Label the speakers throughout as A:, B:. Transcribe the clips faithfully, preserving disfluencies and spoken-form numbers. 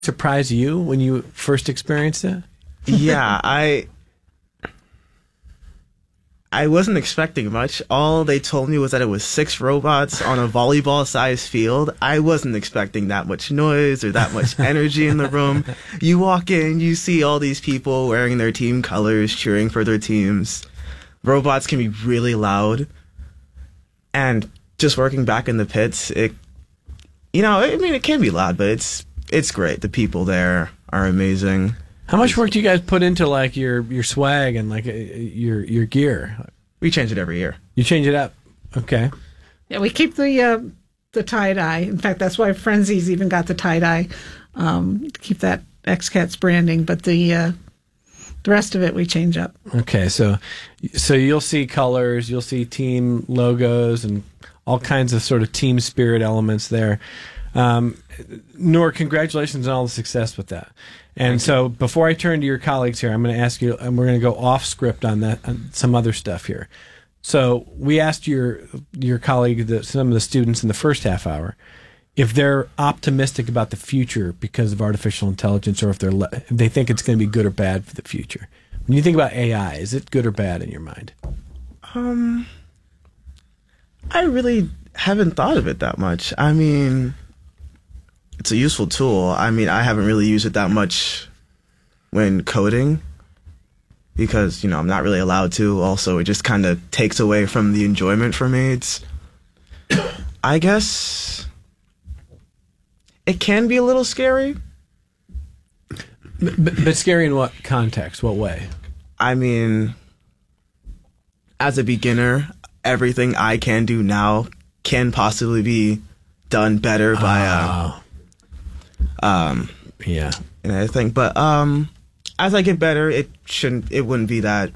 A: surprise you when you first experienced it?
B: Yeah, I I wasn't expecting much. All they told me was that it was six robots on a volleyball-sized field. I wasn't expecting that much noise or that much energy in the room. You walk in, you see all these people wearing their team colors, cheering for their teams. Robots can be really loud. And just working back in the pits, it, you know, I mean, it can be loud, but it's it's great. The people there are amazing.
A: How much work do you guys put into like your, your swag and like uh, your your gear?
B: We change it every year.
A: You change it up, okay?
C: Yeah, we keep the uh, the tie dye. In fact, that's why Frenzies even got the tie dye um, to keep that X-Cats branding. But the uh, the rest of it we change up.
A: Okay, so so you'll see colors, you'll see team logos, and all kinds of sort of team spirit elements there. Um, Noor, congratulations on all the success with that. And Thank so you. Before I turn to your colleagues here, I'm going to ask you, and we're going to go off script on that, on some other stuff here. So we asked your your colleague, the, some of the students in the first half hour, if they're optimistic about the future because of artificial intelligence, or if they're if they think it's going to be good or bad for the future. When you think about A I, is it good or bad in your mind?
B: Um, I really haven't thought of it that much. I mean, it's a useful tool. I mean, I haven't really used it that much when coding because, you know, I'm not really allowed to. Also, it just kind of takes away from the enjoyment for me. It's, I guess, it can be a little scary.
A: But, but scary in what context? What way?
B: I mean, as a beginner, everything I can do now can possibly be done better by uh, um
A: yeah
B: and I think but um as I get better, it shouldn't it wouldn't be that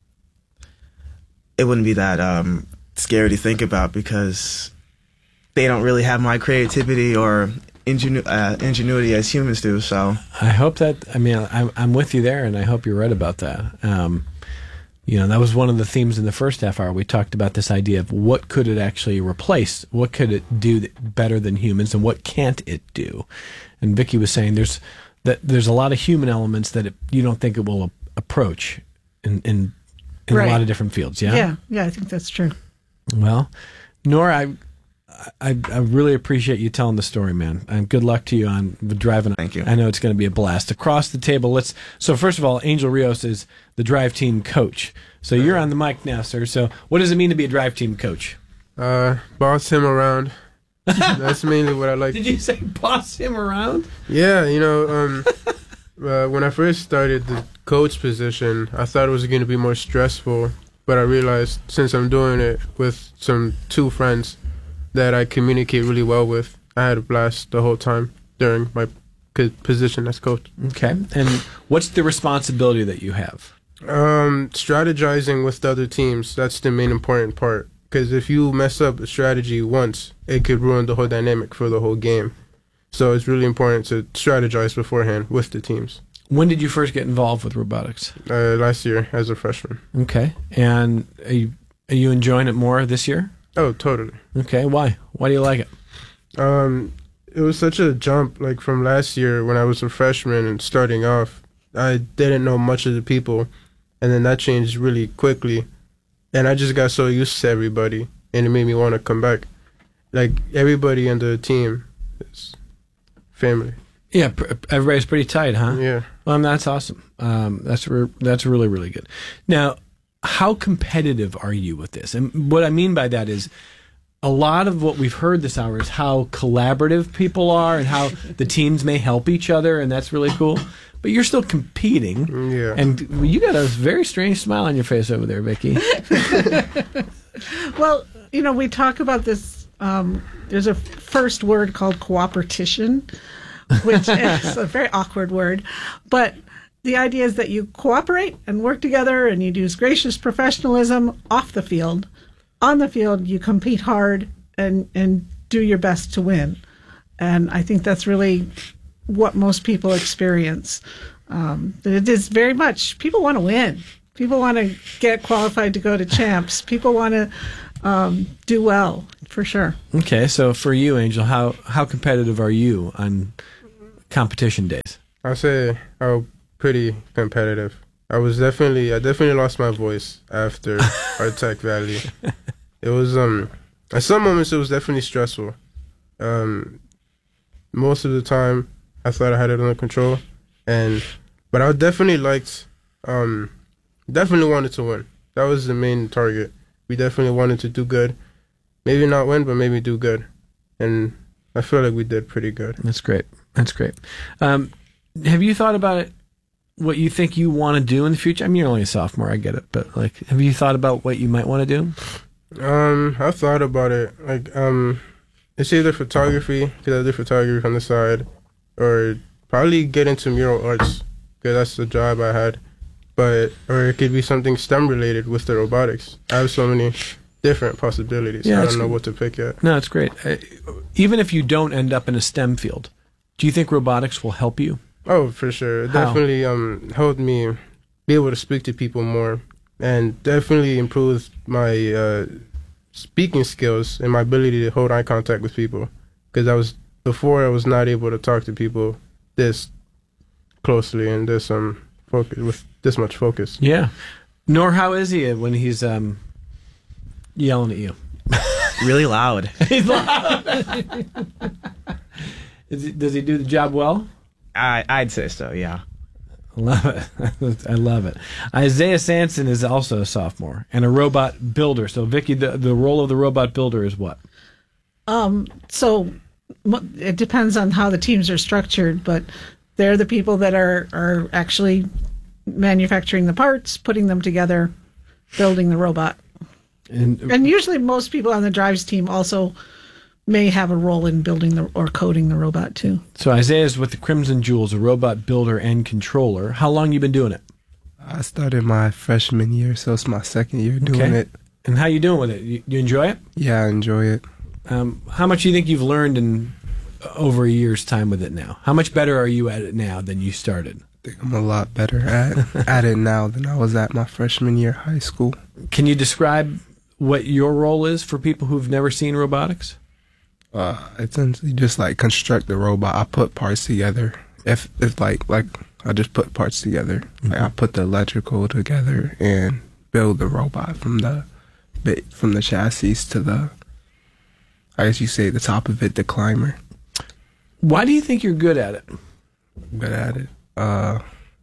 B: it wouldn't be that um scary to think about because they don't really have my creativity or ingenu- uh, ingenuity as humans do. So
A: I hope that I mean I'm I'm with you there, and I hope you're right about that. Um, you know, that was one of the themes in the first half hour. We talked about this idea of what could it actually replace? What could it do that, better than humans, and what can't it do? And Vicki was saying there's that there's a lot of human elements that it, you don't think it will a- approach in in, in
C: right.
A: a lot of different fields. Yeah,
C: yeah, yeah. I think that's true.
A: Well, Noor, I, I I really appreciate you telling the story, man. And good luck to you on the driving.
B: Thank you.
A: I know it's going to be a blast. Across the table, let's. So first of all, Angel Rios is the drive team coach. So you're on the mic now, sir. So what does it mean to be a drive team coach?
D: Uh, boss him around. That's mainly what I like.
A: Did you say boss him around?
D: Yeah, you know, um, uh, when I first started the coach position, I thought it was going to be more stressful, but I realized since I'm doing it with some two friends that I communicate really well with, I had a blast the whole time during my position as coach.
A: Okay, and what's the responsibility that you have?
D: Um, strategizing with the other teams, that's the main important part. Because if you mess up a strategy once, it could ruin the whole dynamic for the whole game. So it's really important to strategize beforehand with the teams.
A: When did you first get involved with robotics?
D: Uh, last year as a freshman.
A: Okay, and are you, are you enjoying it more this year?
D: Oh, totally.
A: Okay, why? Why do you like it?
D: Um, it was such a jump, like from last year when I was a freshman and starting off. I didn't know much of the people, and then that changed really quickly. And I just got so used to everybody, and it made me want to come back. Like, everybody on the team is family.
A: Yeah, pr- everybody's pretty tight, huh?
D: Yeah.
A: Well, that's awesome. Um, that's re- that's really, really good. Now, how competitive are you with this? And what I mean by that is a lot of what we've heard this hour is how collaborative people are and how the teams may help each other, and that's really cool. But you're still competing.
D: Yeah.
A: And you got a very strange smile on your face over there, Vicki.
C: Well, you know, we talk about this. Um, there's a first word called cooperation, which is a very awkward word. But the idea is that you cooperate and work together and you use gracious professionalism off the field. On the field, you compete hard and, and do your best to win. And I think that's really what most people experience. Um, it is very much, people want to win. People want to get qualified to go to champs. People want to um, do well, for sure.
A: Okay, so for you, Angel, how, how competitive are you on competition days?
D: I'll say I was pretty competitive. I was definitely, I definitely lost my voice after our Tech Valley. It was, um, at some moments it was definitely stressful. Um, most of the time I thought I had it under control, and but I definitely liked, um, definitely wanted to win. That was the main target. We definitely wanted to do good. Maybe not win, but maybe do good. And I feel like we did pretty good.
A: That's great. That's great. Um, have you thought about it? What you think you want to do in the future? I mean, you're only a sophomore, I get it, but like, have you thought about what you might want to do?
D: Um, I've thought about it. Like, um, it's either photography, because I do photography on the side, or probably get into mural arts, because that's the job I had. But or it could be something STEM related with the robotics. I have so many different possibilities.
A: Yeah,
D: I don't know what to pick yet.
A: No, it's great. Uh, even if you don't end up in a STEM field, do you think robotics will help you?
D: Oh, for sure. It
A: How?
D: definitely um helped me be able to speak to people more, and definitely improved my uh, speaking skills and my ability to hold eye contact with people. Because I was before I was not able to talk to people this closely and this um focus with this much focus.
A: Yeah. Nor how is he when he's um yelling at you?
B: Really loud.
A: He's loud. Is he, does he do the job well?
B: I, I'd say so, yeah.
A: I love it. I love it. Isaiah Sanson is also a sophomore and a robot builder. So, Vicky, the, the role of the robot builder is what?
C: Um, so m- it depends on how the teams are structured, but they're the people that are, are actually manufacturing the parts, putting them together, building the robot.
A: And,
C: And usually most people on the drives team also may have a role in building the or coding the robot too.
A: so Isaiah is with the Crimson Jewels, a robot builder and controller. How long you been doing it?
E: I started my freshman year, so it's my second year doing
A: Okay.
E: it.
A: And how you doing with it? You, you enjoy it?
E: Yeah, I enjoy it.
A: Um, how much do you think you've learned in over a year's time with it now? How much better are you at it now than you started?
E: I think I'm a lot better at at it now than I was at my freshman year of high school.
A: Can you describe what your role is for people who've never seen robotics?
E: Uh, essentially just like construct the robot. I put parts together. If if like like I just put parts together. Like I put the electrical together and build the robot from the bit from the chassis to the, I guess you say the top of it, the climber.
A: Why do you think you're good at it?
E: Good at it. Uh,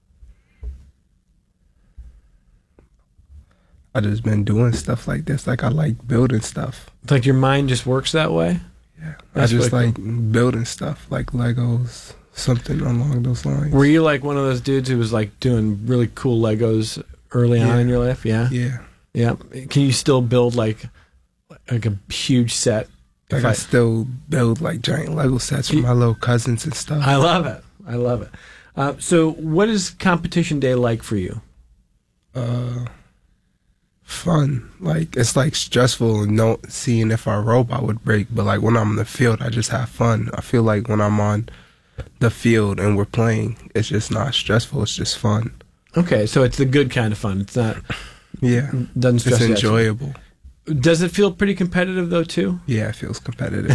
E: I just been doing stuff like this. Like I like building stuff.
A: It's like your mind just works that way?
E: Yeah,
A: That's
E: I just
A: really
E: like building stuff, like Legos, something along those lines.
A: Were you like one of those dudes who was like doing really cool Legos early
E: Yeah.
A: on in your life? Yeah.
E: Yeah,
A: Yeah. Can you still build like like a huge set?
E: like
A: If
E: I,
A: I-
E: still build like giant Lego sets for
A: You-
E: my little cousins and stuff.
A: I love it. I love it. Uh, so, what is competition day like for you?
E: uh, fun. Like it's like stressful and no seeing if our robot would break, but like when I'm in the field, I just have fun. I feel like when I'm on the field and we're playing, it's just not stressful. It's just fun.
A: Okay, so it's the good kind of fun. It's not
E: Yeah,
A: doesn't stress
E: it's
A: you out.
E: enjoyable.
A: Does it feel pretty competitive though too?
E: Yeah, it feels competitive.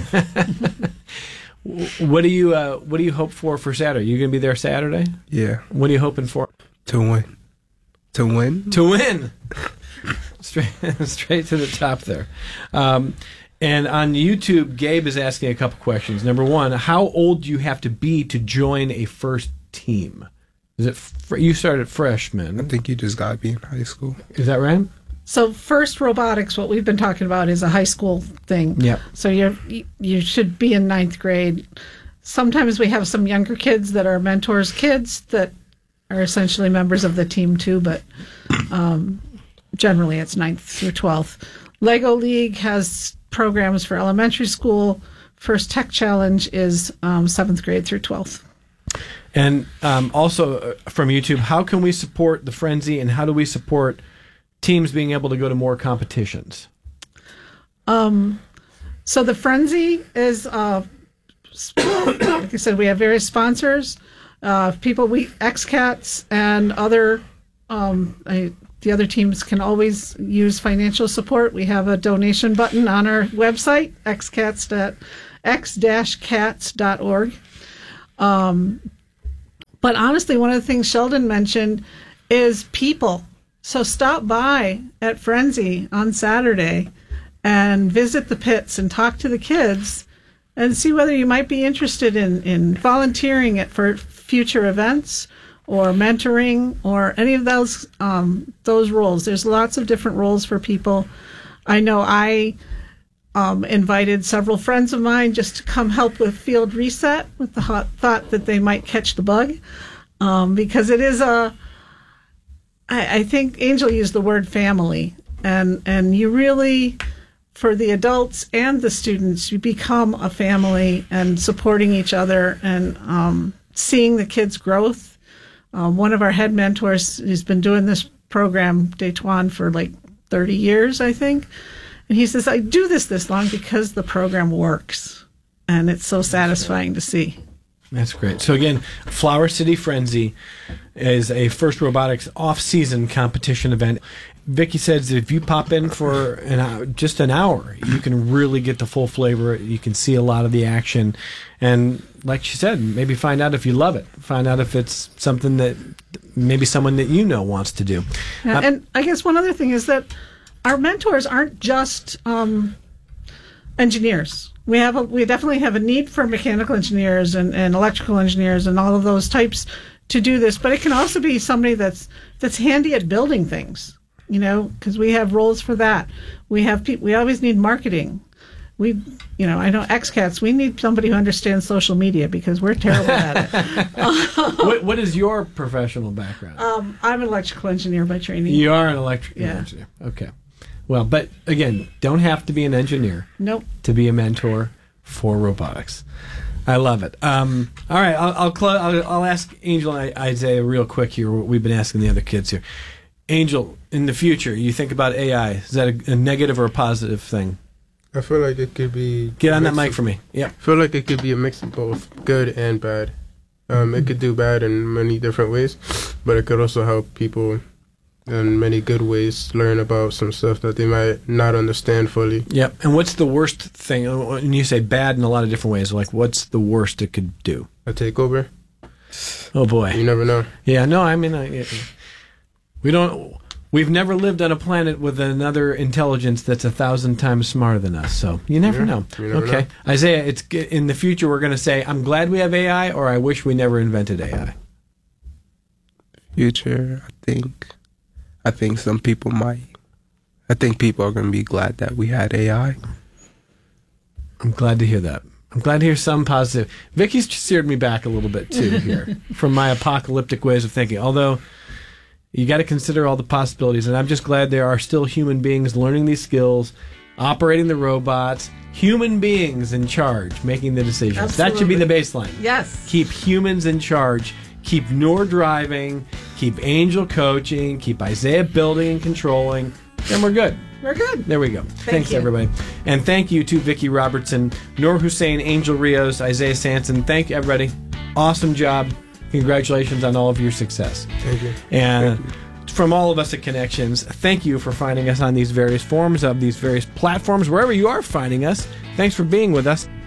A: What do you uh, What do you hope for for Saturday? You gonna be there Saturday?
E: Yeah,
A: What are you hoping for?
E: to win. To win?
A: To win. straight straight to the top there. Um, and on YouTube, Gabe is asking a couple questions. Number one, how old do you have to be to join a first team? Is it fr- you started
E: I
A: freshman?
E: think you just gotta be in high school.
A: Is that right?
C: So first robotics, what we've been talking about is a high school thing.
A: Yep.
C: So you you should be in ninth grade. Sometimes we have some younger kids that are mentors' kids that are essentially members of the team too, but um, generally it's ninth through twelfth. Lego League has programs for elementary school. First Tech Challenge is um, seventh grade through twelfth.
A: And um, also uh, from YouTube, how can we support the Frenzy, and how do we support teams being able to go to more competitions?
C: Um, so the Frenzy is, uh, sp- like I said, we have various sponsors, uh, people, we X CATS and other, um, I, the other teams can always use financial support. We have a donation button on our website, x cats dot x dash cats dot org. Um, But honestly, one of the things Sheldon mentioned is people. So stop by at Frenzy on Saturday and visit the pits and talk to the kids and see whether you might be interested in, in volunteering it for future events or mentoring or any of those um, those roles. There's lots of different roles for people. I know I um, invited several friends of mine just to come help with Field Reset with the hot thought that they might catch the bug um, because it is a, I, I think Angel used the word family, and, and you really, for the adults and the students, you become a family and supporting each other and um, seeing the kids' growth. Um, one of our head mentors has been doing this program, Detuan, for like thirty years, I think. And he says, I do this this long because the program works. And it's so satisfying to see.
A: That's great. So again, Flower City Frenzy is a FIRST Robotics off-season competition event. Vicki says that if you pop in for an hour, just an hour, you can really get the full flavor. You can see a lot of the action. And like she said, maybe find out if you love it. Find out if it's something that maybe someone that you know wants to do.
C: Yeah,
A: uh,
C: and I guess one other thing is that our mentors aren't just um, engineers. We have a, we definitely have a need for mechanical engineers and, and electrical engineers and all of those types to do this. But it can also be somebody that's that's handy at building things. You know, because we have roles for that. We have people. We always need marketing. We, you know, I know X CATs. We need somebody who understands social media because we're terrible at it.
A: what, what is your professional background?
C: Um, I'm an electrical engineer by training.
A: You are an electrical
C: Yeah.
A: engineer. Okay. Well, but again, don't have to be an engineer
C: Nope.
A: to be a mentor for robotics. I love it. Um, all right, I'll I'll, clo- I'll I'll ask Angel and Isaiah real quick here. What we've been asking the other kids here. Angel, in the future, you think about A I. Is that a, a negative or a positive thing?
D: I feel like it could be.
A: Get on
D: a
A: that
D: mix
A: mic
D: of-
A: for me. Yep.
D: I feel like it could be a mix of both, good and bad. Um, it could do bad in many different ways, but it could also help people in many good ways learn about some stuff that they might not understand fully.
A: Yep. And what's the worst thing? When you say bad in a lot of different ways, like what's the worst it could do?
D: A takeover.
A: Oh boy.
D: You never know.
A: Yeah. No. I mean, I, we don't. We've never lived on a planet with another intelligence that's a thousand times smarter than us. So you never
D: Yeah,
A: know.
D: you never
A: Okay,
D: know.
A: Isaiah. It's g- in the future. We're going to say, "I'm glad we have A I," or "I wish we never invented A I."
E: Future, I think, I think some people might. I think people are going to be glad that we had A I.
A: I'm glad to hear that. I'm glad to hear some positive. Vicky's steered me back a little bit too here from my apocalyptic ways of thinking. Although you got to consider all the possibilities, and I'm just glad there are still human beings learning these skills, operating the robots, human beings in charge, making the decisions. That should be the baseline.
C: Yes.
A: Keep humans in charge. Keep Noor driving. Keep Angel coaching. Keep Isaiah building and controlling. Then we're good.
C: We're good.
A: There we go. Thanks,
C: you.
A: everybody. And thank you to Vicki Robertson, Noor Hussein, Angel Rios, Isaiah Sanson. Thank you, everybody. Awesome job. Congratulations on all of your success.
D: Thank you.
A: And from all of us at Connections, thank you for finding us on these various forums of these various platforms, wherever you are finding us. Thanks for being with us.